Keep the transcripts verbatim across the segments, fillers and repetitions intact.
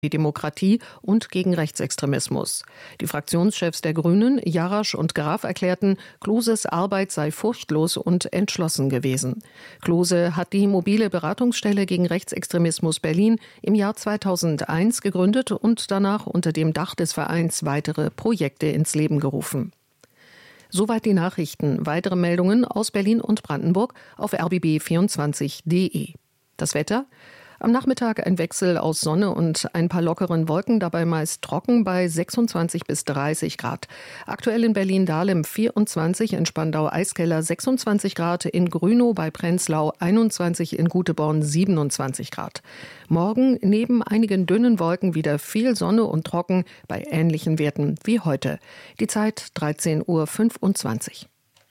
die Demokratie und gegen Rechtsextremismus. Die Fraktionschefs der Grünen, Jarasch und Graf, erklärten, Kloses Arbeit sei furchtlos und entschlossen gewesen. Klose hat die mobile Beratungsstelle gegen Rechtsextremismus Berlin im Jahr zweitausendeins gegründet und danach unter dem Dach des Vereins weitere Projekte ins Leben gerufen. Soweit die Nachrichten. Weitere Meldungen aus Berlin und Brandenburg auf r b b vierundzwanzig punkt d e. Das Wetter? Am Nachmittag ein Wechsel aus Sonne und ein paar lockeren Wolken, dabei meist trocken bei sechsundzwanzig bis dreißig Grad. Aktuell in Berlin-Dahlem vierundzwanzig, in Spandau-Eiskeller sechsundzwanzig Grad, in Grünow bei Prenzlau einundzwanzig, in Guteborn siebenundzwanzig Grad. Morgen neben einigen dünnen Wolken wieder viel Sonne und trocken bei ähnlichen Werten wie heute. Die Zeit dreizehn Uhr fünfundzwanzig.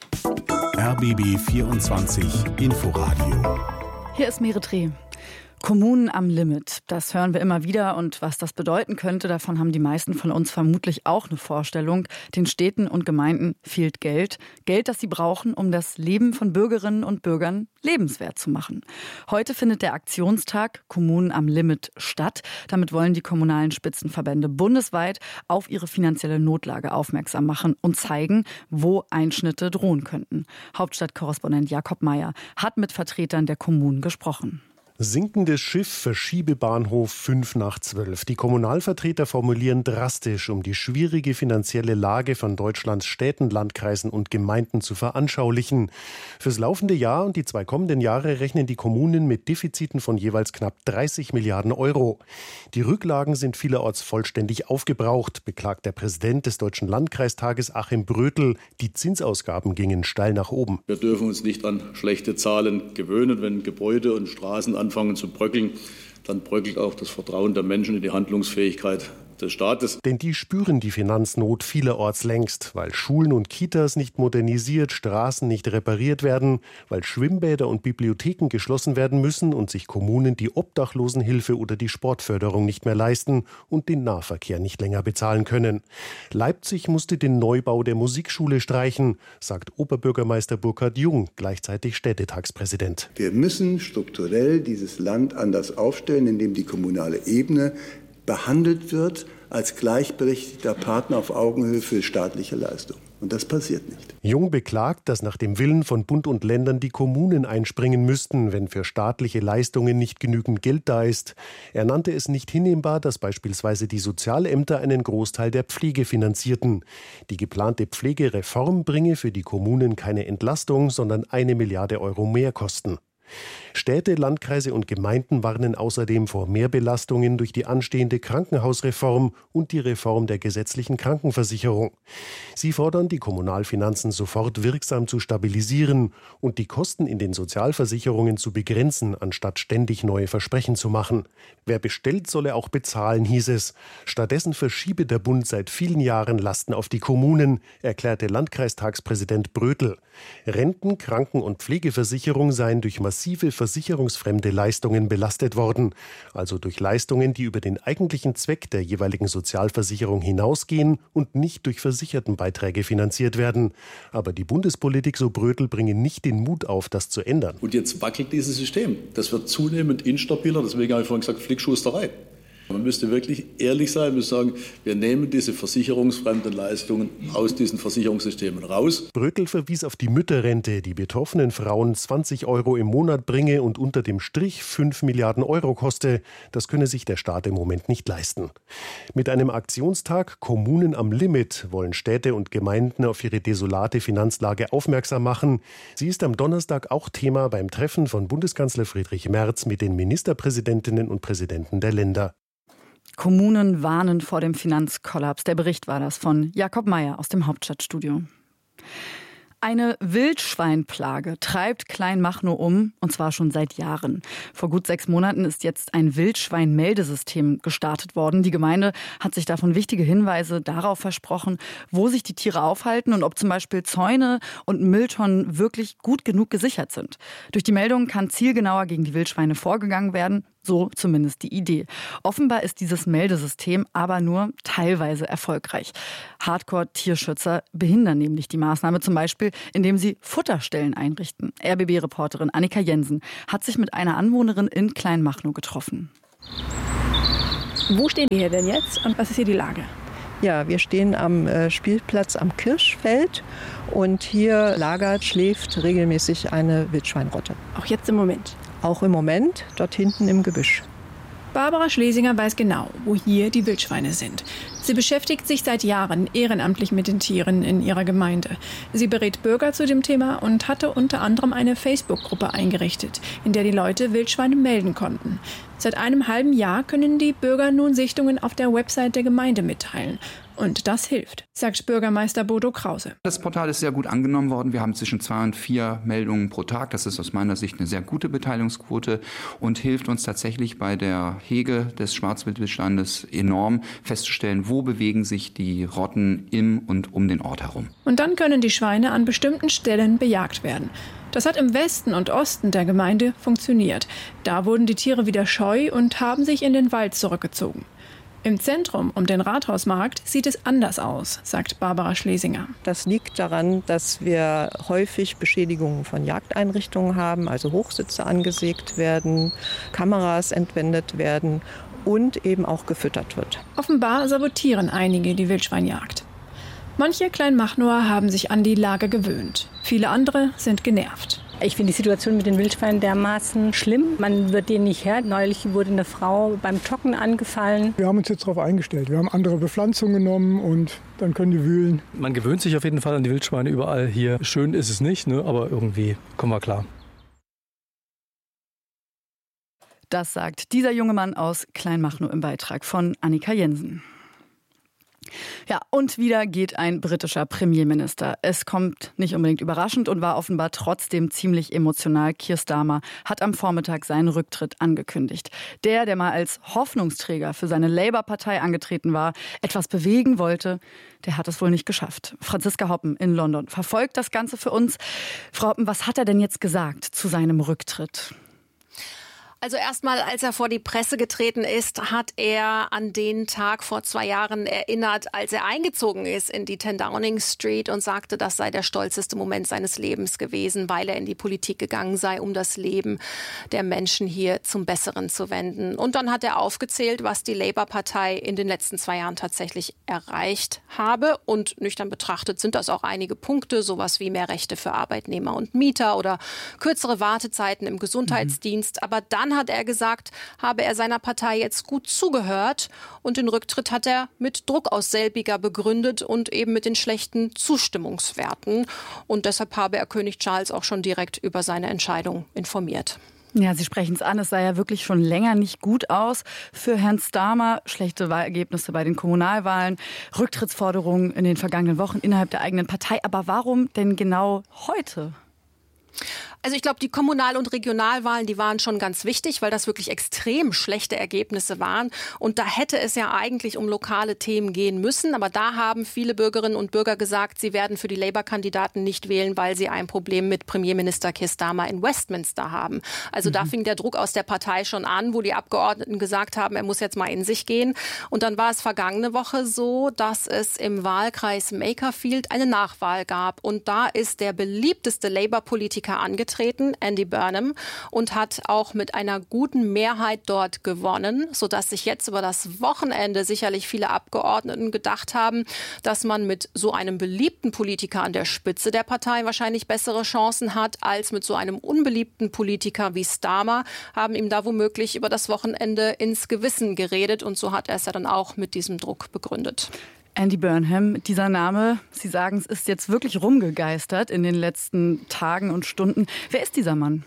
R B B vierundzwanzig Inforadio. Hier ist Meretreh. Kommunen am Limit, das hören wir immer wieder, und was das bedeuten könnte, davon haben die meisten von uns vermutlich auch eine Vorstellung. Den Städten und Gemeinden fehlt Geld. Geld, das sie brauchen, um das Leben von Bürgerinnen und Bürgern lebenswert zu machen. Heute findet der Aktionstag Kommunen am Limit statt. Damit wollen die kommunalen Spitzenverbände bundesweit auf ihre finanzielle Notlage aufmerksam machen und zeigen, wo Einschnitte drohen könnten. Hauptstadtkorrespondent Jakob Mayer hat mit Vertretern der Kommunen gesprochen. Sinkendes Schiff, Verschiebebahnhof fünf nach zwölf. Die Kommunalvertreter formulieren drastisch, um die schwierige finanzielle Lage von Deutschlands Städten, Landkreisen und Gemeinden zu veranschaulichen. Fürs laufende Jahr und die zwei kommenden Jahre rechnen die Kommunen mit Defiziten von jeweils knapp dreißig Milliarden Euro. Die Rücklagen sind vielerorts vollständig aufgebraucht, beklagt der Präsident des Deutschen Landkreistages Achim Brötel. Die Zinsausgaben gingen steil nach oben. Wir dürfen uns nicht an schlechte Zahlen gewöhnen, wenn Gebäude und Straßen an anfangen zu bröckeln, dann bröckelt auch das Vertrauen der Menschen in die Handlungsfähigkeit des Staates. Denn die spüren die Finanznot vielerorts längst, weil Schulen und Kitas nicht modernisiert, Straßen nicht repariert werden, weil Schwimmbäder und Bibliotheken geschlossen werden müssen und sich Kommunen die Obdachlosenhilfe oder die Sportförderung nicht mehr leisten und den Nahverkehr nicht länger bezahlen können. Leipzig musste den Neubau der Musikschule streichen, sagt Oberbürgermeister Burkhard Jung, gleichzeitig Städtetagspräsident. Wir müssen strukturell dieses Land anders aufstellen, indem die kommunale Ebene behandelt wird als gleichberechtigter Partner auf Augenhöhe für staatliche Leistungen. Und das passiert nicht. Jung beklagt, dass nach dem Willen von Bund und Ländern die Kommunen einspringen müssten, wenn für staatliche Leistungen nicht genügend Geld da ist. Er nannte es nicht hinnehmbar, dass beispielsweise die Sozialämter einen Großteil der Pflege finanzierten. Die geplante Pflegereform bringe für die Kommunen keine Entlastung, sondern eine Milliarde Euro Mehrkosten. Städte, Landkreise und Gemeinden warnen außerdem vor Mehrbelastungen durch die anstehende Krankenhausreform und die Reform der gesetzlichen Krankenversicherung. Sie fordern, die Kommunalfinanzen sofort wirksam zu stabilisieren und die Kosten in den Sozialversicherungen zu begrenzen, anstatt ständig neue Versprechen zu machen. Wer bestellt, solle auch bezahlen, hieß es. Stattdessen verschiebe der Bund seit vielen Jahren Lasten auf die Kommunen, erklärte Landkreistagspräsident Brötel. Renten-, Kranken- und Pflegeversicherung seien durch massive versicherungsfremde Leistungen belastet worden, also durch Leistungen, die über den eigentlichen Zweck der jeweiligen Sozialversicherung hinausgehen und nicht durch Versichertenbeiträge finanziert werden. Aber die Bundespolitik, so Brötel, bringe nicht den Mut auf, das zu ändern. Und jetzt wackelt dieses System. Das wird zunehmend instabiler, deswegen habe ich vorhin gesagt, Flickschusterei. Man müsste wirklich ehrlich sein, müsste sagen, wir nehmen diese versicherungsfremden Leistungen aus diesen Versicherungssystemen raus. Brötel verwies auf die Mütterrente, die betroffenen Frauen zwanzig Euro im Monat bringe und unter dem Strich fünf Milliarden Euro koste. Das könne sich der Staat im Moment nicht leisten. Mit einem Aktionstag Kommunen am Limit wollen Städte und Gemeinden auf ihre desolate Finanzlage aufmerksam machen. Sie ist am Donnerstag auch Thema beim Treffen von Bundeskanzler Friedrich Merz mit den Ministerpräsidentinnen und Präsidenten der Länder. Kommunen warnen vor dem Finanzkollaps. Der Bericht war das von Jakob Mayer aus dem Hauptstadtstudio. Eine Wildschweinplage treibt Kleinmachnow um, und zwar schon seit Jahren. Vor gut sechs Monaten ist jetzt ein Wildschwein-Meldesystem gestartet worden. Die Gemeinde hat sich davon wichtige Hinweise darauf versprochen, wo sich die Tiere aufhalten und ob zum Beispiel Zäune und Mülltonnen wirklich gut genug gesichert sind. Durch die Meldung kann zielgenauer gegen die Wildschweine vorgegangen werden. So zumindest die Idee. Offenbar ist dieses Meldesystem aber nur teilweise erfolgreich. Hardcore-Tierschützer behindern nämlich die Maßnahme, zum Beispiel, indem sie Futterstellen einrichten. R B B-Reporterin Annika Jensen hat sich mit einer Anwohnerin in Kleinmachnow getroffen. Wo stehen wir hier denn jetzt und was ist hier die Lage? Ja, wir stehen am äh, Spielplatz am Kirschfeld und hier lagert, schläft regelmäßig eine Wildschweinrotte. Auch jetzt im Moment? Auch im Moment, dort hinten im Gebüsch. Barbara Schlesinger weiß genau, wo hier die Wildschweine sind. Sie beschäftigt sich seit Jahren ehrenamtlich mit den Tieren in ihrer Gemeinde. Sie berät Bürger zu dem Thema und hatte unter anderem eine Facebook-Gruppe eingerichtet, in der die Leute Wildschweine melden konnten. Seit einem halben Jahr können die Bürger nun Sichtungen auf der Website der Gemeinde mitteilen. Und das hilft, sagt Bürgermeister Bodo Krause. Das Portal ist sehr gut angenommen worden. Wir haben zwischen zwei und vier Meldungen pro Tag. Das ist aus meiner Sicht eine sehr gute Beteiligungsquote und hilft uns tatsächlich bei der Hege des Schwarzwildbestandes enorm festzustellen, wo bewegen sich die Rotten im und um den Ort herum. Und dann können die Schweine an bestimmten Stellen bejagt werden. Das hat im Westen und Osten der Gemeinde funktioniert. Da wurden die Tiere wieder scheu und haben sich in den Wald zurückgezogen. Im Zentrum um den Rathausmarkt sieht es anders aus, sagt Barbara Schlesinger. Das liegt daran, dass wir häufig Beschädigungen von Jagdeinrichtungen haben, also Hochsitze angesägt werden, Kameras entwendet werden und eben auch gefüttert wird. Offenbar sabotieren einige die Wildschweinjagd. Manche Kleinmachnoer haben sich an die Lage gewöhnt. Viele andere sind genervt. Ich finde die Situation mit den Wildschweinen dermaßen schlimm. Man wird denen nicht Herr. Neulich wurde eine Frau beim Joggen angefallen. Wir haben uns jetzt darauf eingestellt. Wir haben andere Bepflanzung genommen und dann können die wühlen. Man gewöhnt sich auf jeden Fall an die Wildschweine überall hier. Schön ist es nicht, ne? Aber irgendwie kommen wir klar. Das sagt dieser junge Mann aus Kleinmachnow im Beitrag von Annika Jensen. Ja, und wieder geht ein britischer Premierminister. Es kommt nicht unbedingt überraschend und war offenbar trotzdem ziemlich emotional. Keir Starmer hat am Vormittag seinen Rücktritt angekündigt. Der, der mal als Hoffnungsträger für seine Labour-Partei angetreten war, etwas bewegen wollte, der hat es wohl nicht geschafft. Franziska Hoppen in London verfolgt das Ganze für uns. Frau Hoppen, was hat er denn jetzt gesagt zu seinem Rücktritt? Also erstmal, als er vor die Presse getreten ist, hat er an den Tag vor zwei Jahren erinnert, als er eingezogen ist in die ten Downing Street und sagte, das sei der stolzeste Moment seines Lebens gewesen, weil er in die Politik gegangen sei, um das Leben der Menschen hier zum Besseren zu wenden. Und dann hat er aufgezählt, was die Labour-Partei in den letzten zwei Jahren tatsächlich erreicht habe. Und nüchtern betrachtet sind das auch einige Punkte, sowas wie mehr Rechte für Arbeitnehmer und Mieter oder kürzere Wartezeiten im Gesundheitsdienst. Mhm. Aber dann hat er gesagt, habe er seiner Partei jetzt gut zugehört und den Rücktritt hat er mit Druck aus selbiger begründet und eben mit den schlechten Zustimmungswerten. Und deshalb habe er König Charles auch schon direkt über seine Entscheidung informiert. Ja, Sie sprechen es an, es sah ja wirklich schon länger nicht gut aus für Herrn Starmer. Schlechte Wahlergebnisse bei den Kommunalwahlen, Rücktrittsforderungen in den vergangenen Wochen innerhalb der eigenen Partei. Aber warum denn genau heute? Also ich glaube, die Kommunal- und Regionalwahlen, die waren schon ganz wichtig, weil das wirklich extrem schlechte Ergebnisse waren. Und da hätte es ja eigentlich um lokale Themen gehen müssen. Aber da haben viele Bürgerinnen und Bürger gesagt, sie werden für die Labour-Kandidaten nicht wählen, weil sie ein Problem mit Premierminister Keir Starmer in Westminster haben. Also mhm. da fing der Druck aus der Partei schon an, wo die Abgeordneten gesagt haben, er muss jetzt mal in sich gehen. Und dann war es vergangene Woche so, dass es im Wahlkreis Makerfield eine Nachwahl gab. Und da ist der beliebteste Labour-Politiker angetreten, Andy Burnham, und hat auch mit einer guten Mehrheit dort gewonnen, sodass sich jetzt über das Wochenende sicherlich viele Abgeordneten gedacht haben, dass man mit so einem beliebten Politiker an der Spitze der Partei wahrscheinlich bessere Chancen hat, als mit so einem unbeliebten Politiker wie Starmer, haben ihm da womöglich über das Wochenende ins Gewissen geredet und so hat er es ja dann auch mit diesem Druck begründet. Andy Burnham, dieser Name, Sie sagen, es ist jetzt wirklich rumgegeistert in den letzten Tagen und Stunden. Wer ist dieser Mann?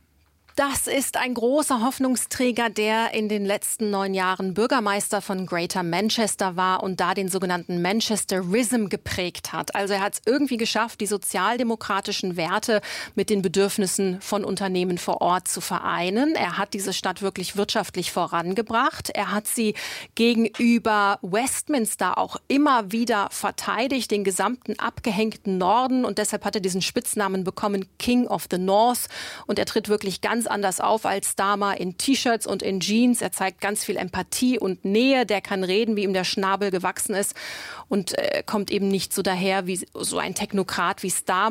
Das ist ein großer Hoffnungsträger, der in den letzten neun Jahren Bürgermeister von Greater Manchester war und da den sogenannten Manchesterism geprägt hat. Also er hat es irgendwie geschafft, die sozialdemokratischen Werte mit den Bedürfnissen von Unternehmen vor Ort zu vereinen. Er hat diese Stadt wirklich wirtschaftlich vorangebracht. Er hat sie gegenüber Westminster auch immer wieder verteidigt, den gesamten abgehängten Norden. Und deshalb hat er diesen Spitznamen bekommen, King of the North. Und er tritt wirklich ganz anders auf als Starmer in T-Shirts und in Jeans. Er zeigt ganz viel Empathie und Nähe. Der kann reden, wie ihm der Schnabel gewachsen ist und äh, kommt eben nicht so daher wie so ein Technokrat wie Starmer.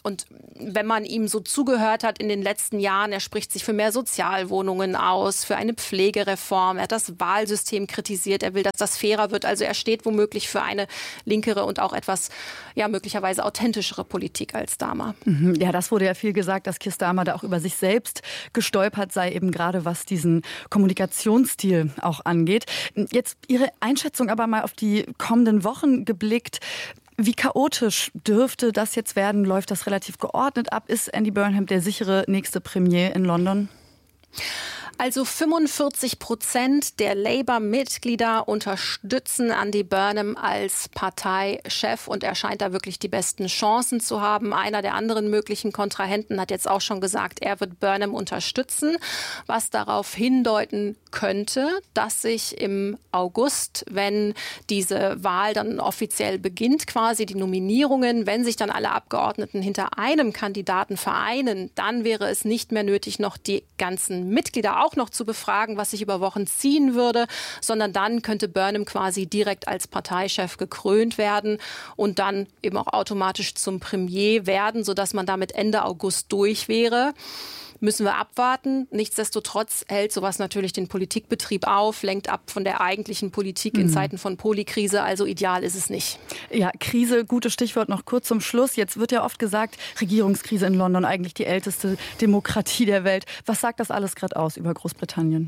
Und wenn man ihm so zugehört hat in den letzten Jahren, er spricht sich für mehr Sozialwohnungen aus, für eine Pflegereform, er hat das Wahlsystem kritisiert, er will, dass das fairer wird. Also er steht womöglich für eine linkere und auch etwas, ja, möglicherweise authentischere Politik als Starmer. Ja, das wurde ja viel gesagt, dass Keir Starmer da auch über sich selbst gestolpert sei, eben gerade was diesen Kommunikationsstil auch angeht. Jetzt Ihre Einschätzung aber mal auf die kommenden Wochen geblickt. Wie chaotisch dürfte das jetzt werden? Läuft das relativ geordnet ab? Ist Andy Burnham der sichere nächste Premier in London? Also fünfundvierzig Prozent der Labour-Mitglieder unterstützen Andy Burnham als Parteichef und er scheint da wirklich die besten Chancen zu haben. Einer der anderen möglichen Kontrahenten hat jetzt auch schon gesagt, er wird Burnham unterstützen, was darauf hindeuten könnte, dass sich im August, wenn diese Wahl dann offiziell beginnt, quasi die Nominierungen, wenn sich dann alle Abgeordneten hinter einem Kandidaten vereinen, dann wäre es nicht mehr nötig, noch die ganzen Mitglieder auch noch zu befragen, was sich über Wochen ziehen würde, sondern dann könnte Burnham quasi direkt als Parteichef gekrönt werden und dann eben auch automatisch zum Premier werden, sodass man damit Ende August durch wäre. Müssen wir abwarten. Nichtsdestotrotz hält sowas natürlich den Politikbetrieb auf, lenkt ab von der eigentlichen Politik in Zeiten von Polikrise. Also ideal ist es nicht. Ja, Krise, gutes Stichwort noch kurz zum Schluss. Jetzt wird ja oft gesagt, Regierungskrise in London, eigentlich die älteste Demokratie der Welt. Was sagt das alles gerade aus über Großbritannien?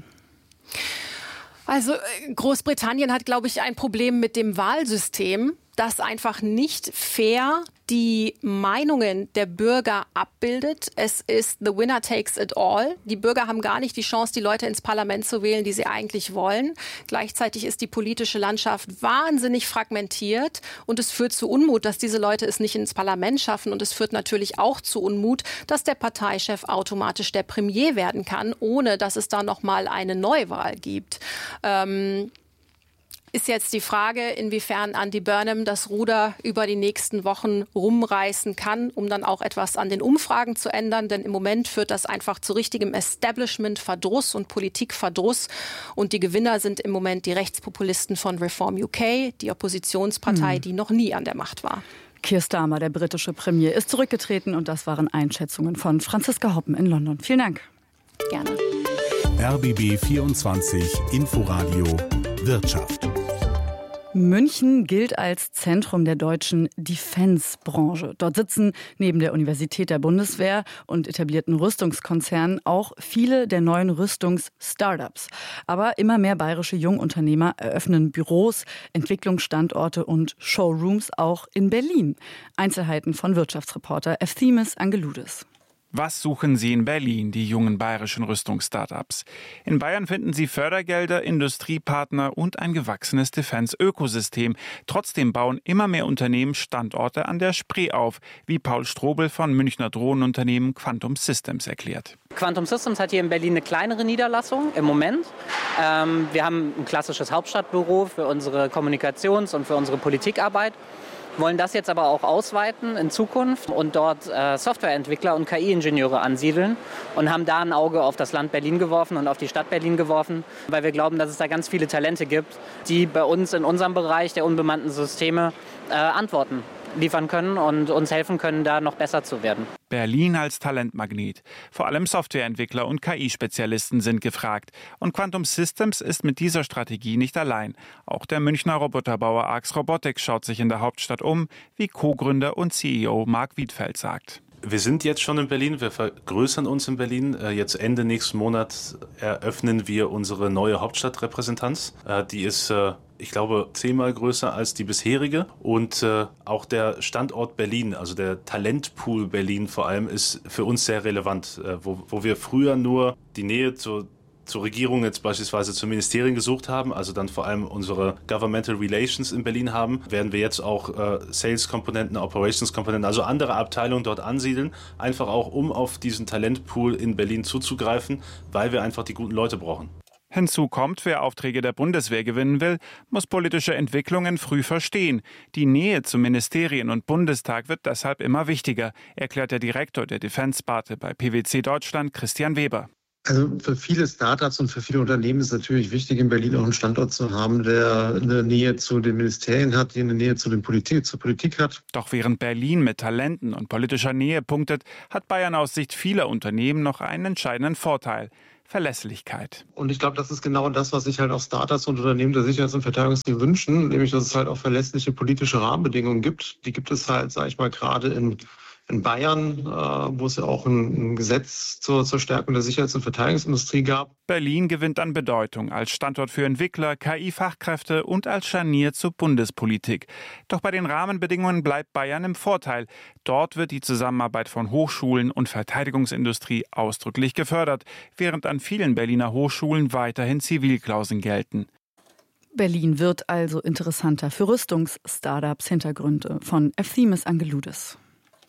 Also Großbritannien hat, glaube ich, ein Problem mit dem Wahlsystem, das einfach nicht fair die Meinungen der Bürger abbildet. Es ist the winner takes it all. Die Bürger haben gar nicht die Chance, die Leute ins Parlament zu wählen, die sie eigentlich wollen. Gleichzeitig ist die politische Landschaft wahnsinnig fragmentiert und es führt zu Unmut, dass diese Leute es nicht ins Parlament schaffen. Und es führt natürlich auch zu Unmut, dass der Parteichef automatisch der Premier werden kann, ohne dass es da noch mal eine Neuwahl gibt. Ähm Ist jetzt die Frage, inwiefern Andy Burnham das Ruder über die nächsten Wochen rumreißen kann, um dann auch etwas an den Umfragen zu ändern. Denn im Moment führt das einfach zu richtigem Establishment-Verdruss und Politik-Verdruss. Und die Gewinner sind im Moment die Rechtspopulisten von Reform U K, die Oppositionspartei, hm. die noch nie an der Macht war. Keir Starmer, der britische Premier, ist zurückgetreten und das waren Einschätzungen von Franziska Hoppen in London. Vielen Dank. Gerne. R B B vierundzwanzig Inforadio Wirtschaft. München gilt als Zentrum der deutschen Defense-Branche. Dort sitzen neben der Universität der Bundeswehr und etablierten Rüstungskonzernen auch viele der neuen Rüstungs-Startups. Aber immer mehr bayerische Jungunternehmer eröffnen Büros, Entwicklungsstandorte und Showrooms auch in Berlin. Einzelheiten von Wirtschaftsreporter Efthimis Angeloudis. Was suchen Sie in Berlin, die jungen bayerischen Rüstungsstartups? In Bayern finden Sie Fördergelder, Industriepartner und ein gewachsenes Defense-Ökosystem. Trotzdem bauen immer mehr Unternehmen Standorte an der Spree auf, wie Paul Strobel von Münchner Drohnenunternehmen Quantum Systems erklärt. Quantum Systems hat hier in Berlin eine kleinere Niederlassung im Moment. Ähm, wir haben ein klassisches Hauptstadtbüro für unsere Kommunikations- und für unsere Politikarbeit. Wollen das jetzt aber auch ausweiten in Zukunft und dort äh, Softwareentwickler und K I-Ingenieure ansiedeln und haben da ein Auge auf das Land Berlin geworfen und auf die Stadt Berlin geworfen, weil wir glauben, dass es da ganz viele Talente gibt, die bei uns in unserem Bereich der unbemannten Systeme äh, Antworten liefern können und uns helfen können, da noch besser zu werden. Berlin als Talentmagnet. Vor allem Softwareentwickler und K I-Spezialisten sind gefragt. Und Quantum Systems ist mit dieser Strategie nicht allein. Auch der Münchner Roboterbauer Arx Robotics schaut sich in der Hauptstadt um, wie Co-Gründer und C E O Marc Wiedfeld sagt. Wir sind jetzt schon in Berlin, wir vergrößern uns in Berlin. Jetzt Ende nächsten Monat eröffnen wir unsere neue Hauptstadtrepräsentanz. Die ist, ich glaube, zehnmal größer als die bisherige. Und auch der Standort Berlin, also der Talentpool Berlin vor allem, ist für uns sehr relevant. Wo, wo wir früher nur die Nähe zur zur Regierung jetzt beispielsweise zu Ministerien gesucht haben, also dann vor allem unsere Governmental Relations in Berlin haben, werden wir jetzt auch äh, Sales-Komponenten, Operations-Komponenten, also andere Abteilungen dort ansiedeln, einfach auch um auf diesen Talentpool in Berlin zuzugreifen, weil wir einfach die guten Leute brauchen. Hinzu kommt, wer Aufträge der Bundeswehr gewinnen will, muss politische Entwicklungen früh verstehen. Die Nähe zu Ministerien und Bundestag wird deshalb immer wichtiger, erklärt der Direktor der Defense-Sparte bei P W C Deutschland, Christian Weber. Also für viele Startups und für viele Unternehmen ist es natürlich wichtig, in Berlin auch einen Standort zu haben, der eine Nähe zu den Ministerien hat, die eine Nähe zu den Politik, zur Politik hat. Doch während Berlin mit Talenten und politischer Nähe punktet, hat Bayern aus Sicht vieler Unternehmen noch einen entscheidenden Vorteil: Verlässlichkeit. Und ich glaube, das ist genau das, was sich halt auch Startups und Unternehmen der Sicherheits- und Verteidigungsindustrie wünschen, nämlich dass es halt auch verlässliche politische Rahmenbedingungen gibt. Die gibt es halt, sage ich mal, gerade in In Bayern, wo es ja auch ein Gesetz zur, zur Stärkung der Sicherheits- und Verteidigungsindustrie gab. Berlin gewinnt an Bedeutung als Standort für Entwickler, K I-Fachkräfte und als Scharnier zur Bundespolitik. Doch bei den Rahmenbedingungen bleibt Bayern im Vorteil. Dort wird die Zusammenarbeit von Hochschulen und Verteidigungsindustrie ausdrücklich gefördert, während an vielen Berliner Hochschulen weiterhin Zivilklauseln gelten. Berlin wird also interessanter für Rüstungs-Startups. Hintergründe von Ephemis Angeloudis.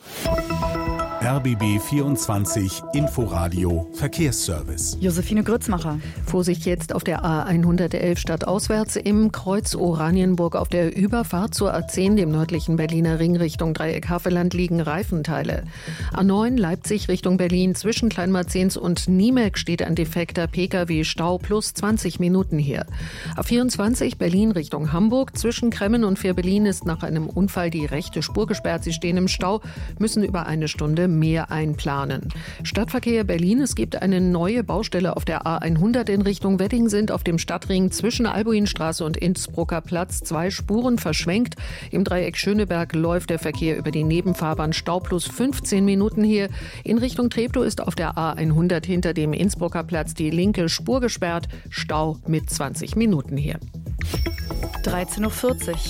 R B B vierundzwanzig Inforadio Verkehrsservice. Josephine Grützmacher. Vorsicht jetzt auf der A hundertelf stadtauswärts im Kreuz Oranienburg auf der Überfahrt zur A zehn, dem nördlichen Berliner Ring Richtung Dreieck Havelland, liegen Reifenteile. A neun Leipzig Richtung Berlin zwischen Kleinmarzens und Niemek steht ein defekter Pkw-Stau plus zwanzig Minuten hier. A vierundzwanzig Berlin Richtung Hamburg zwischen Kremmen und Fehrbellin ist nach einem Unfall die rechte Spur gesperrt. Sie stehen im Stau, müssen über eine Stunde mehr einplanen. Stadtverkehr Berlin: Es gibt eine neue Baustelle auf der A hundert in Richtung Wedding, sind auf dem Stadtring zwischen Albuinstraße und Innsbrucker Platz zwei Spuren verschwenkt. Im Dreieck Schöneberg läuft der Verkehr über die Nebenfahrbahn, Stau plus fünfzehn Minuten hier. In Richtung Treptow ist auf der A hundert hinter dem Innsbrucker Platz die linke Spur gesperrt, Stau mit zwanzig Minuten hier. dreizehn Uhr vierzig.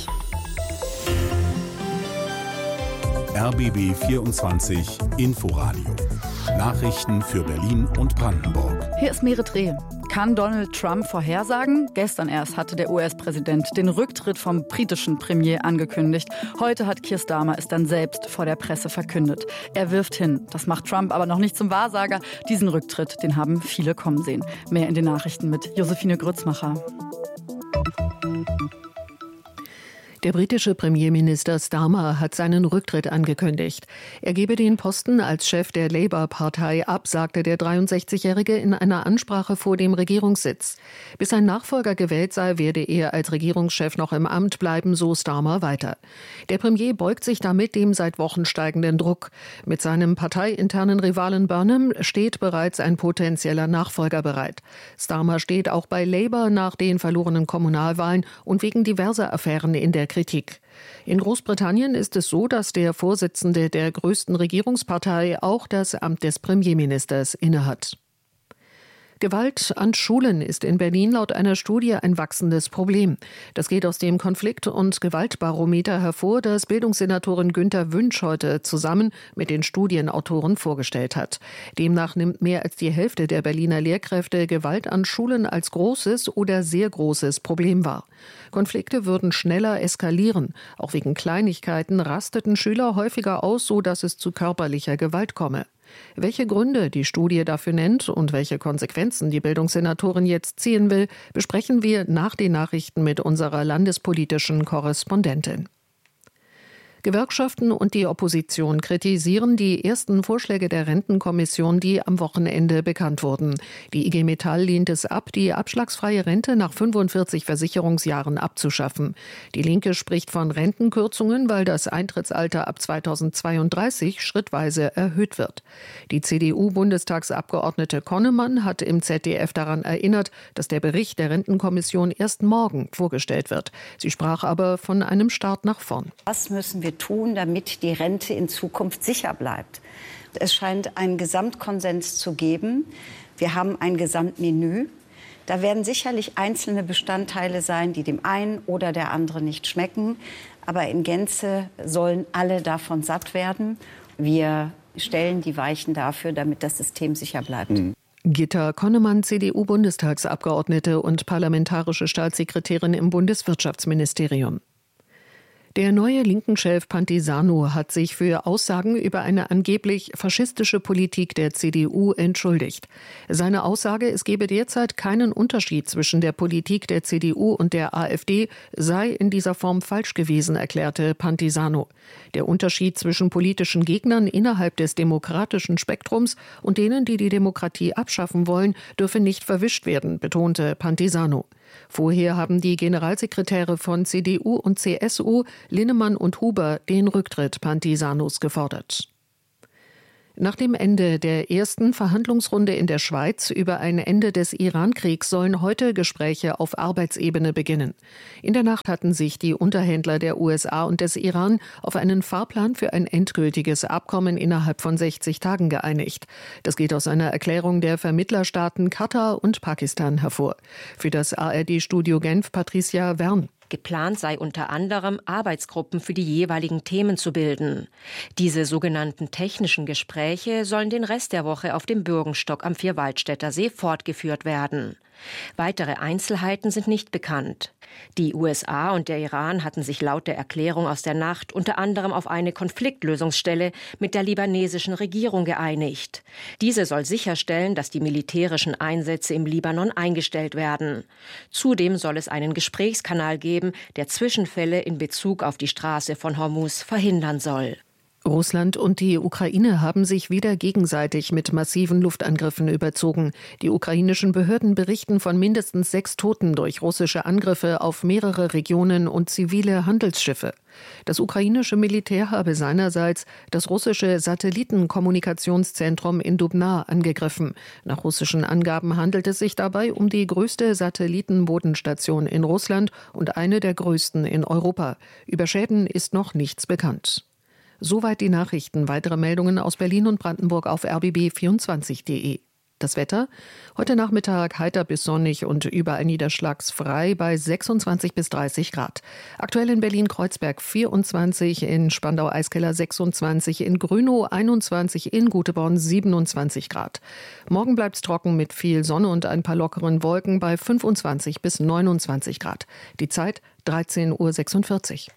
R B B vierundzwanzig Inforadio. Nachrichten für Berlin und Brandenburg. Hier ist Merit Reh. Kann Donald Trump vorhersagen? Gestern erst hatte der U S-Präsident den Rücktritt vom britischen Premier angekündigt. Heute hat Keir Starmer es dann selbst vor der Presse verkündet. Er wirft hin. Das macht Trump aber noch nicht zum Wahrsager. Diesen Rücktritt, den haben viele kommen sehen. Mehr in den Nachrichten mit Josephine Grützmacher. Der britische Premierminister Starmer hat seinen Rücktritt angekündigt. Er gebe den Posten als Chef der Labour-Partei ab, sagte der dreiundsechzigjährige in einer Ansprache vor dem Regierungssitz. Bis sein Nachfolger gewählt sei, werde er als Regierungschef noch im Amt bleiben, so Starmer weiter. Der Premier beugt sich damit dem seit Wochen steigenden Druck. Mit seinem parteiinternen Rivalen Burnham steht bereits ein potenzieller Nachfolger bereit. Starmer steht auch bei Labour nach den verlorenen Kommunalwahlen und wegen diverser Affären in der Kritik. In Großbritannien ist es so, dass der Vorsitzende der größten Regierungspartei auch das Amt des Premierministers innehat. Gewalt an Schulen ist in Berlin laut einer Studie ein wachsendes Problem. Das geht aus dem Konflikt- und Gewaltbarometer hervor, das Bildungssenatorin Günther Wünsch heute zusammen mit den Studienautoren vorgestellt hat. Demnach nimmt mehr als die Hälfte der Berliner Lehrkräfte Gewalt an Schulen als großes oder sehr großes Problem wahr. Konflikte würden schneller eskalieren. Auch wegen Kleinigkeiten rasteten Schüler häufiger aus, so dass es zu körperlicher Gewalt komme. Welche Gründe die Studie dafür nennt und welche Konsequenzen die Bildungssenatorin jetzt ziehen will, besprechen wir nach den Nachrichten mit unserer landespolitischen Korrespondentin. Gewerkschaften und die Opposition kritisieren die ersten Vorschläge der Rentenkommission, die am Wochenende bekannt wurden. Die I G Metall lehnt es ab, die abschlagsfreie Rente nach fünfundvierzig Versicherungsjahren abzuschaffen. Die Linke spricht von Rentenkürzungen, weil das Eintrittsalter ab zweitausendzweiunddreißig schrittweise erhöht wird. Die C D U-Bundestagsabgeordnete Konnemann hat im Z D F daran erinnert, dass der Bericht der Rentenkommission erst morgen vorgestellt wird. Sie sprach aber von einem Start nach vorn. Was müssen wir tun, damit die Rente in Zukunft sicher bleibt? Es scheint einen Gesamtkonsens zu geben. Wir haben ein Gesamtmenü. Da werden sicherlich einzelne Bestandteile sein, die dem einen oder der anderen nicht schmecken. Aber in Gänze sollen alle davon satt werden. Wir stellen die Weichen dafür, damit das System sicher bleibt. Mhm. Gitta Konnemann, C D U-Bundestagsabgeordnete und parlamentarische Staatssekretärin im Bundeswirtschaftsministerium. Der neue Linken-Chef Pantisano hat sich für Aussagen über eine angeblich faschistische Politik der C D U entschuldigt. Seine Aussage, es gebe derzeit keinen Unterschied zwischen der Politik der C D U und der AfD, sei in dieser Form falsch gewesen, erklärte Pantisano. Der Unterschied zwischen politischen Gegnern innerhalb des demokratischen Spektrums und denen, die die Demokratie abschaffen wollen, dürfe nicht verwischt werden, betonte Pantisano. Vorher haben die Generalsekretäre von C D U und C S U, Linnemann und Huber, den Rücktritt Pantisanos gefordert. Nach dem Ende der ersten Verhandlungsrunde in der Schweiz über ein Ende des Iran-Kriegs sollen heute Gespräche auf Arbeitsebene beginnen. In der Nacht hatten sich die Unterhändler der U S A und des Iran auf einen Fahrplan für ein endgültiges Abkommen innerhalb von sechzig Tagen geeinigt. Das geht aus einer Erklärung der Vermittlerstaaten Katar und Pakistan hervor. Für das A R D-Studio Genf Patricia Wern. Geplant sei unter anderem, Arbeitsgruppen für die jeweiligen Themen zu bilden. Diese sogenannten technischen Gespräche sollen den Rest der Woche auf dem Bürgenstock am Vierwaldstätter See fortgeführt werden. Weitere Einzelheiten sind nicht bekannt. Die U S A und der Iran hatten sich laut der Erklärung aus der Nacht unter anderem auf eine Konfliktlösungsstelle mit der libanesischen Regierung geeinigt. Diese soll sicherstellen, dass die militärischen Einsätze im Libanon eingestellt werden. Zudem soll es einen Gesprächskanal geben, der Zwischenfälle in Bezug auf die Straße von Hormuz verhindern soll. Russland und die Ukraine haben sich wieder gegenseitig mit massiven Luftangriffen überzogen. Die ukrainischen Behörden berichten von mindestens sechs Toten durch russische Angriffe auf mehrere Regionen und zivile Handelsschiffe. Das ukrainische Militär habe seinerseits das russische Satellitenkommunikationszentrum in Dubna angegriffen. Nach russischen Angaben handelt es sich dabei um die größte Satellitenbodenstation in Russland und eine der größten in Europa. Über Schäden ist noch nichts bekannt. Soweit die Nachrichten. Weitere Meldungen aus Berlin und Brandenburg auf r b b vierundzwanzig punkt de. Das Wetter? Heute Nachmittag heiter bis sonnig und überall niederschlagsfrei bei sechsundzwanzig bis dreißig Grad. Aktuell in Berlin-Kreuzberg vierundzwanzig, in Spandau-Eiskeller sechsundzwanzig, in Grünow einundzwanzig, in Guteborn siebenundzwanzig Grad. Morgen bleibt es trocken mit viel Sonne und ein paar lockeren Wolken bei fünfundzwanzig bis neunundzwanzig Grad. Die Zeit dreizehn Uhr sechsundvierzig.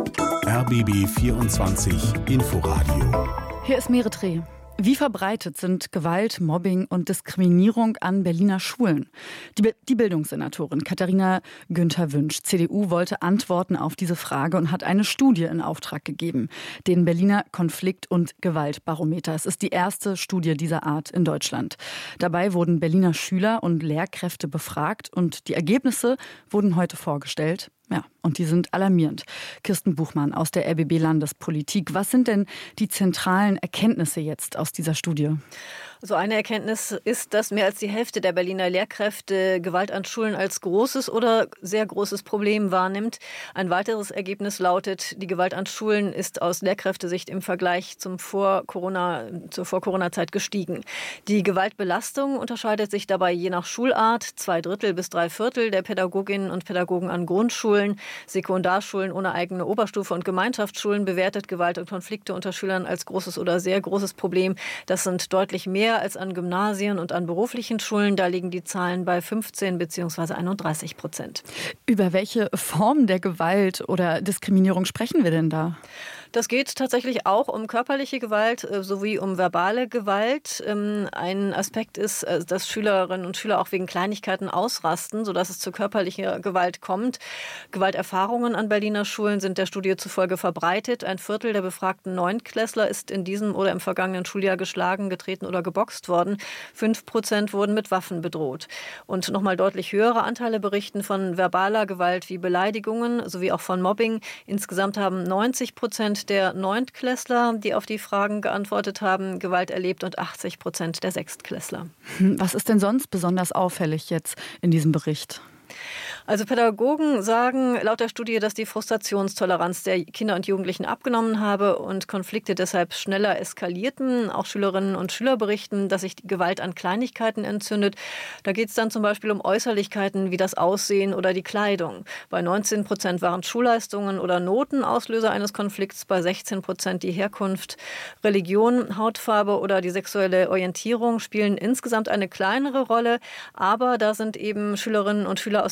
R B B vierundzwanzig Inforadio. Hier ist Meretreh. Wie verbreitet sind Gewalt, Mobbing und Diskriminierung an Berliner Schulen? Die, die Bildungssenatorin Katharina Günther-Wünsch, C D U, wollte Antworten auf diese Frage und hat eine Studie in Auftrag gegeben, den Berliner Konflikt- und Gewaltbarometer. Es ist die erste Studie dieser Art in Deutschland. Dabei wurden Berliner Schüler und Lehrkräfte befragt und die Ergebnisse wurden heute vorgestellt. Ja, und die sind alarmierend. Kirsten Buchmann aus der R B B Landespolitik. Was sind denn die zentralen Erkenntnisse jetzt aus dieser Studie? So eine Erkenntnis ist, dass mehr als die Hälfte der Berliner Lehrkräfte Gewalt an Schulen als großes oder sehr großes Problem wahrnimmt. Ein weiteres Ergebnis lautet, die Gewalt an Schulen ist aus Lehrkräftesicht im Vergleich zum Vor-Corona, zur Vor-Corona-Zeit gestiegen. Die Gewaltbelastung unterscheidet sich dabei je nach Schulart. Zwei Drittel bis drei Viertel der Pädagoginnen und Pädagogen an Grundschulen, Sekundarschulen ohne eigene Oberstufe und Gemeinschaftsschulen bewertet Gewalt und Konflikte unter Schülern als großes oder sehr großes Problem. Das sind deutlich mehr als an Gymnasien und an beruflichen Schulen. Da liegen die Zahlen bei fünfzehn bzw. einunddreißig Prozent. Über welche Form der Gewalt oder Diskriminierung sprechen wir denn da? Das geht tatsächlich auch um körperliche Gewalt sowie um verbale Gewalt. Ein Aspekt ist, dass Schülerinnen und Schüler auch wegen Kleinigkeiten ausrasten, sodass es zu körperlicher Gewalt kommt. Gewalterfahrungen an Berliner Schulen sind der Studie zufolge verbreitet. Ein Viertel der befragten Neuntklässler ist in diesem oder im vergangenen Schuljahr geschlagen, getreten oder geboxt worden. Fünf Prozent wurden mit Waffen bedroht. Und nochmal deutlich höhere Anteile berichten von verbaler Gewalt wie Beleidigungen sowie auch von Mobbing. Insgesamt haben neunzig Prozent der Neuntklässler, die auf die Fragen geantwortet haben, Gewalt erlebt und achtzig Prozent der Sechstklässler. Was ist denn sonst besonders auffällig jetzt in diesem Bericht? Also Pädagogen sagen laut der Studie, dass die Frustrationstoleranz der Kinder und Jugendlichen abgenommen habe und Konflikte deshalb schneller eskalierten. Auch Schülerinnen und Schüler berichten, dass sich die Gewalt an Kleinigkeiten entzündet. Da geht es dann zum Beispiel um Äußerlichkeiten wie das Aussehen oder die Kleidung. Bei neunzehn Prozent waren Schulleistungen oder Noten Auslöser eines Konflikts, bei sechzehn Prozent die Herkunft. Religion, Hautfarbe oder die sexuelle Orientierung spielen insgesamt eine kleinere Rolle. Aber da sind eben Schülerinnen und Schüler aus diesem Spektrum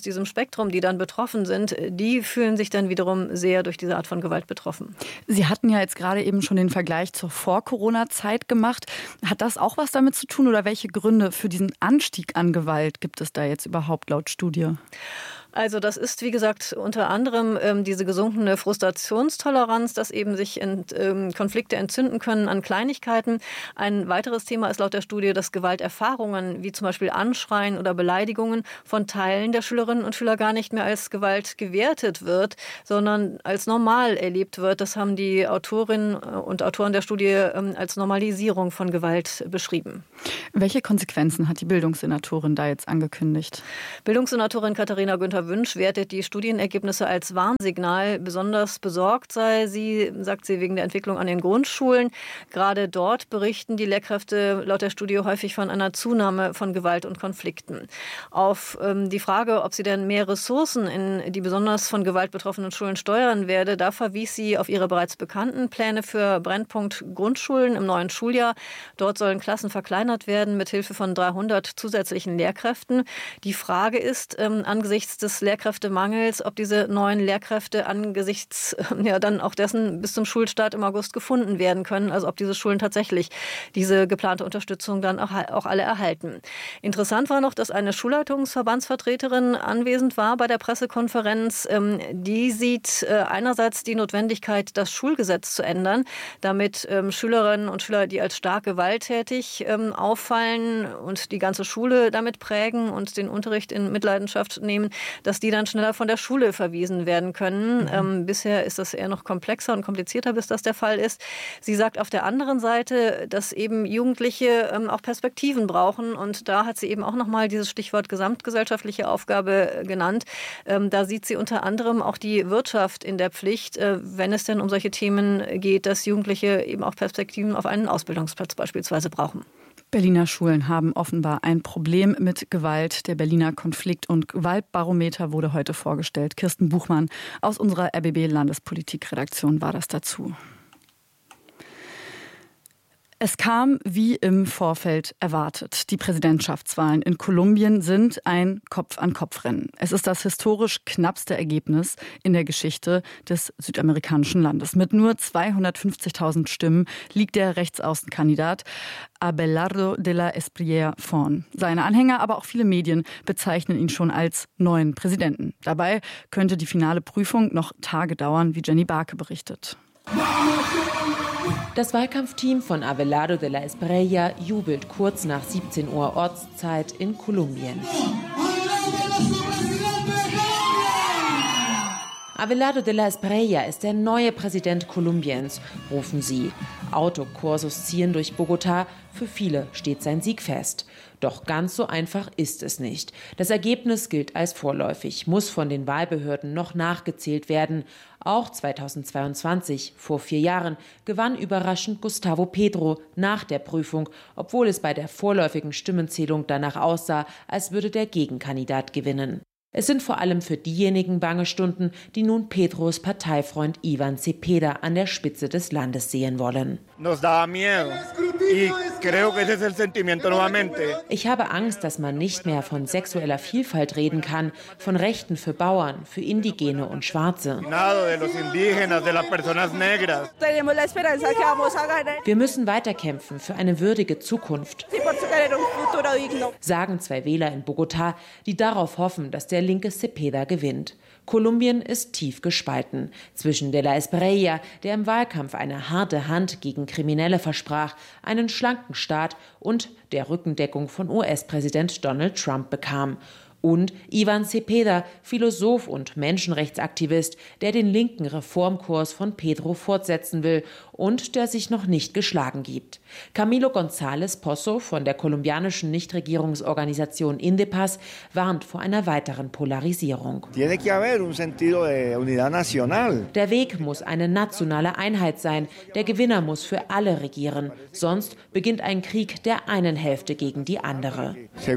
Spektrum, die dann betroffen sind, die fühlen sich dann wiederum sehr durch diese Art von Gewalt betroffen. Sie hatten ja jetzt gerade eben schon den Vergleich zur Vor-Corona-Zeit gemacht. Hat das auch was damit zu tun oder welche Gründe für diesen Anstieg an Gewalt gibt es da jetzt überhaupt laut Studie? Also das ist, wie gesagt, unter anderem ähm, diese gesunkene Frustrationstoleranz, dass eben sich ent, ähm, Konflikte entzünden können an Kleinigkeiten. Ein weiteres Thema ist laut der Studie, dass Gewalterfahrungen wie zum Beispiel Anschreien oder Beleidigungen von Teilen der Schülerinnen und Schüler gar nicht mehr als Gewalt gewertet wird, sondern als normal erlebt wird. Das haben die Autorinnen und Autoren der Studie ähm, als Normalisierung von Gewalt beschrieben. Welche Konsequenzen hat die Bildungssenatorin da jetzt angekündigt? Bildungssenatorin Katharina Günther Wünsch wertet die Studienergebnisse als Warnsignal. Besonders besorgt sei sie, sagt sie, wegen der Entwicklung an den Grundschulen. Gerade dort berichten die Lehrkräfte laut der Studie häufig von einer Zunahme von Gewalt und Konflikten. Auf ähm, die Frage, ob sie denn mehr Ressourcen in die besonders von Gewalt betroffenen Schulen steuern werde, da verwies sie auf ihre bereits bekannten Pläne für Brennpunkt Grundschulen im neuen Schuljahr. Dort sollen Klassen verkleinert werden mit Hilfe von dreihundert zusätzlichen Lehrkräften. Die Frage ist, ähm, angesichts des Lehrkräftemangels, ob diese neuen Lehrkräfte angesichts ja dann auch dessen bis zum Schulstart im August gefunden werden können, also ob diese Schulen tatsächlich diese geplante Unterstützung dann auch, auch alle erhalten. Interessant war noch, dass eine Schulleitungsverbandsvertreterin anwesend war bei der Pressekonferenz. Die sieht einerseits die Notwendigkeit, das Schulgesetz zu ändern, damit Schülerinnen und Schüler, die als stark gewalttätig auffallen und die ganze Schule damit prägen und den Unterricht in Mitleidenschaft nehmen, dass die dann schneller von der Schule verwiesen werden können. Mhm. Ähm, bisher ist das eher noch komplexer und komplizierter, bis das der Fall ist. Sie sagt auf der anderen Seite, dass eben Jugendliche ähm, auch Perspektiven brauchen. Und da hat sie eben auch nochmal dieses Stichwort gesamtgesellschaftliche Aufgabe genannt. Ähm, da sieht sie unter anderem auch die Wirtschaft in der Pflicht, äh, wenn es denn um solche Themen geht, dass Jugendliche eben auch Perspektiven auf einen Ausbildungsplatz beispielsweise brauchen. Berliner Schulen haben offenbar ein Problem mit Gewalt. Der Berliner Konflikt- und Gewaltbarometer wurde heute vorgestellt. Kirsten Buchmann aus unserer R B B-Landespolitik-Redaktion war das dazu. Es kam wie im Vorfeld erwartet. Die Präsidentschaftswahlen in Kolumbien sind ein Kopf-an-Kopf-Rennen. Es ist das historisch knappste Ergebnis in der Geschichte des südamerikanischen Landes. Mit nur zweihundertfünfzigtausend Stimmen liegt der Rechtsaußenkandidat Abelardo de la Espriella vorn. Seine Anhänger, aber auch viele Medien bezeichnen ihn schon als neuen Präsidenten. Dabei könnte die finale Prüfung noch Tage dauern, wie Jenny Barke berichtet. Das Wahlkampfteam von Abelardo de la Espriella jubelt kurz nach siebzehn Uhr Ortszeit in Kolumbien. Abelardo de la Espriella ist der neue Präsident Kolumbiens, rufen sie. Autokursus ziehen durch Bogotá. Für viele steht sein Sieg fest. Doch ganz so einfach ist es nicht. Das Ergebnis gilt als vorläufig, muss von den Wahlbehörden noch nachgezählt werden. Auch zweitausendzweiundzwanzig, vor vier Jahren, gewann überraschend Gustavo Petro nach der Prüfung, obwohl es bei der vorläufigen Stimmenzählung danach aussah, als würde der Gegenkandidat gewinnen. Es sind vor allem für diejenigen bange Stunden, die nun Petros Parteifreund Iván Cepeda an der Spitze des Landes sehen wollen. Ich habe Angst, dass man nicht mehr von sexueller Vielfalt reden kann, von Rechten für Bauern, für Indigene und Schwarze. Wir müssen weiterkämpfen für eine würdige Zukunft, sagen zwei Wähler in Bogotá, die darauf hoffen, dass der linke Cepeda gewinnt. Kolumbien ist tief gespalten zwischen de la Espriella, der im Wahlkampf eine harte Hand gegen Kriminelle versprach, einen schlanken Staat und der Rückendeckung von U S-Präsident Donald Trump bekam. Und Iván Cepeda, Philosoph und Menschenrechtsaktivist, der den linken Reformkurs von Petro fortsetzen will und der sich noch nicht geschlagen gibt. Camilo González Pozo von der kolumbianischen Nichtregierungsorganisation Indepaz warnt vor einer weiteren Polarisierung. Der Weg muss eine nationale Einheit sein. Der Gewinner muss für alle regieren. Sonst beginnt ein Krieg der einen Hälfte gegen die andere.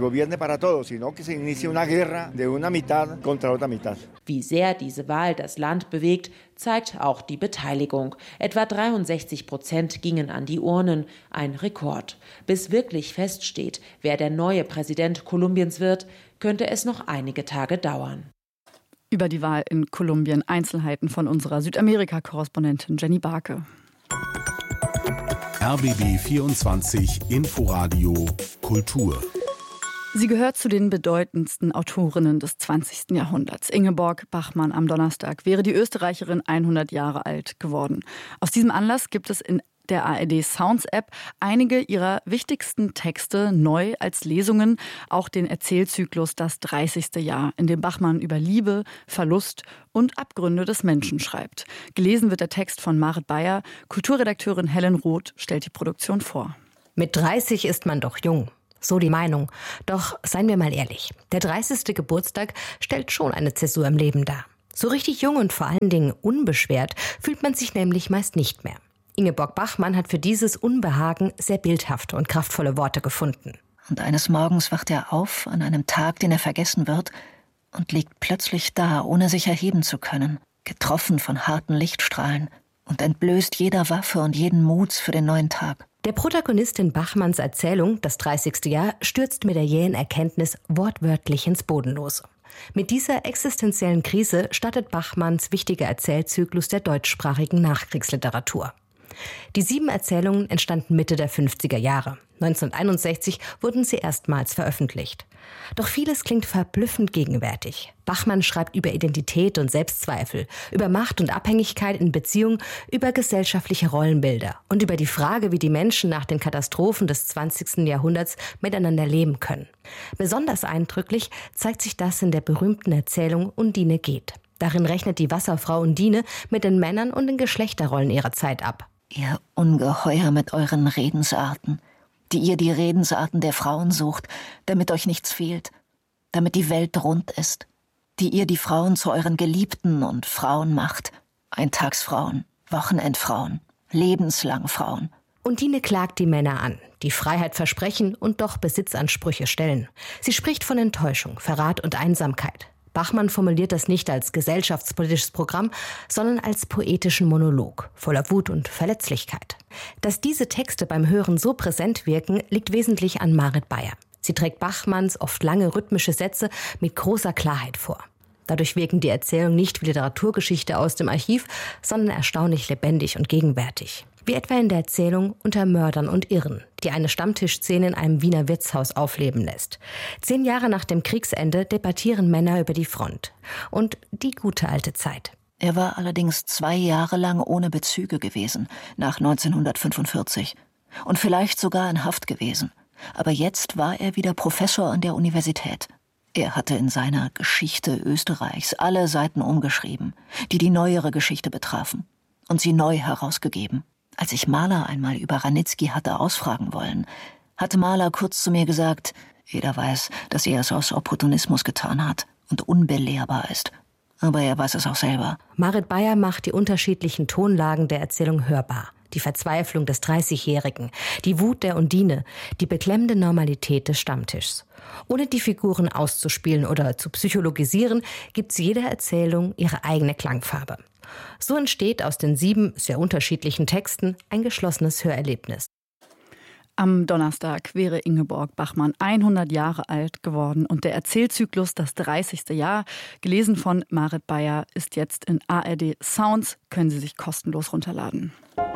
Wie sehr diese Wahl das Land bewegt, zeigt auch die Beteiligung. Etwa dreiundsechzig Prozent gingen an die Urnen, ein Rekord. Bis wirklich feststeht, wer der neue Präsident Kolumbiens wird, könnte es noch einige Tage dauern. Über die Wahl in Kolumbien Einzelheiten von unserer Südamerika-Korrespondentin Jenny Barke. R B B vierundzwanzig Inforadio Kultur. Sie gehört zu den bedeutendsten Autorinnen des zwanzigsten Jahrhunderts. Ingeborg Bachmann am Donnerstag wäre die Österreicherin hundert Jahre alt geworden. Aus diesem Anlass gibt es in der A R D Sounds App einige ihrer wichtigsten Texte neu als Lesungen, auch den Erzählzyklus Das dreißigste Jahr, in dem Bachmann über Liebe, Verlust und Abgründe des Menschen schreibt. Gelesen wird der Text von Marit Beyer. Kulturredakteurin Helen Roth stellt die Produktion vor. Mit dreißig ist man doch jung. So die Meinung. Doch seien wir mal ehrlich, der dreißigste Geburtstag stellt schon eine Zäsur im Leben dar. So richtig jung und vor allen Dingen unbeschwert fühlt man sich nämlich meist nicht mehr. Ingeborg Bachmann hat für dieses Unbehagen sehr bildhafte und kraftvolle Worte gefunden. Und eines Morgens wacht er auf, an einem Tag, den er vergessen wird, und liegt plötzlich da, ohne sich erheben zu können, getroffen von harten Lichtstrahlen und entblößt jeder Waffe und jeden Mut für den neuen Tag. Der Protagonist in Bachmanns Erzählung, das dreißigste Jahr, stürzt mit der jähen Erkenntnis wortwörtlich ins Bodenlose. Mit dieser existenziellen Krise startet Bachmanns wichtiger Erzählzyklus der deutschsprachigen Nachkriegsliteratur. Die sieben Erzählungen entstanden Mitte der fünfziger Jahre. neunzehnhunderteinundsechzig wurden sie erstmals veröffentlicht. Doch vieles klingt verblüffend gegenwärtig. Bachmann schreibt über Identität und Selbstzweifel, über Macht und Abhängigkeit in Beziehungen, über gesellschaftliche Rollenbilder und über die Frage, wie die Menschen nach den Katastrophen des zwanzigsten Jahrhunderts miteinander leben können. Besonders eindrücklich zeigt sich das in der berühmten Erzählung Undine geht. Darin rechnet die Wasserfrau Undine mit den Männern und den Geschlechterrollen ihrer Zeit ab. Ihr Ungeheuer mit euren Redensarten, die ihr die Redensarten der Frauen sucht, damit euch nichts fehlt, damit die Welt rund ist, die ihr die Frauen zu euren Geliebten und Frauen macht, Eintagsfrauen, Wochenendfrauen, lebenslang Frauen. Undine klagt die Männer an, die Freiheit versprechen und doch Besitzansprüche stellen. Sie spricht von Enttäuschung, Verrat und Einsamkeit. Bachmann formuliert das nicht als gesellschaftspolitisches Programm, sondern als poetischen Monolog, voller Wut und Verletzlichkeit. Dass diese Texte beim Hören so präsent wirken, liegt wesentlich an Marit Beyer. Sie trägt Bachmanns oft lange rhythmische Sätze mit großer Klarheit vor. Dadurch wirken die Erzählungen nicht wie Literaturgeschichte aus dem Archiv, sondern erstaunlich lebendig und gegenwärtig. Wie etwa in der Erzählung Unter Mördern und Irren, die eine Stammtischszene in einem Wiener Wirtshaus aufleben lässt. Zehn Jahre nach dem Kriegsende debattieren Männer über die Front und die gute alte Zeit. Er war allerdings zwei Jahre lang ohne Bezüge gewesen, nach neunzehnhundertfünfundvierzig. Und vielleicht sogar in Haft gewesen. Aber jetzt war er wieder Professor an der Universität. Er hatte in seiner Geschichte Österreichs alle Seiten umgeschrieben, die die neuere Geschichte betrafen, und sie neu herausgegeben. Als ich Mahler einmal über Ranitzky hatte ausfragen wollen, hatte Mahler kurz zu mir gesagt, jeder weiß, dass er es aus Opportunismus getan hat und unbelehrbar ist. Aber er weiß es auch selber. Marit Beyer macht die unterschiedlichen Tonlagen der Erzählung hörbar. Die Verzweiflung des dreißigjährigen, die Wut der Undine, die beklemmende Normalität des Stammtischs. Ohne die Figuren auszuspielen oder zu psychologisieren, gibt jeder Erzählung ihre eigene Klangfarbe. So entsteht aus den sieben sehr unterschiedlichen Texten ein geschlossenes Hörerlebnis. Am Donnerstag wäre Ingeborg Bachmann hundert Jahre alt geworden und der Erzählzyklus Das dreißigste Jahr, gelesen von Marit Beyer, ist jetzt in A R D Sounds, können Sie sich kostenlos runterladen.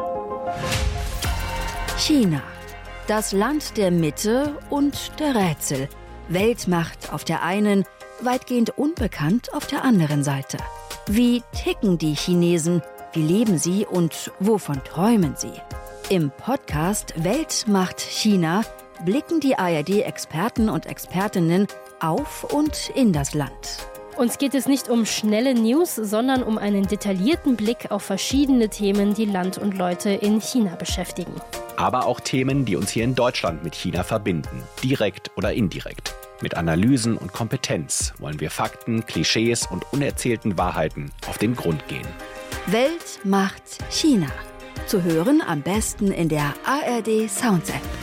China, das Land der Mitte und der Rätsel. Weltmacht auf der einen, weitgehend unbekannt auf der anderen Seite. Wie ticken die Chinesen? Wie leben sie und wovon träumen sie? Im Podcast Weltmacht China blicken die A R D-Experten und Expertinnen auf und in das Land. Uns geht es nicht um schnelle News, sondern um einen detaillierten Blick auf verschiedene Themen, die Land und Leute in China beschäftigen. Aber auch Themen, die uns hier in Deutschland mit China verbinden, direkt oder indirekt. Mit Analysen und Kompetenz wollen wir Fakten, Klischees und unerzählten Wahrheiten auf den Grund gehen. Weltmacht China. Zu hören am besten in der A R D Sounds App.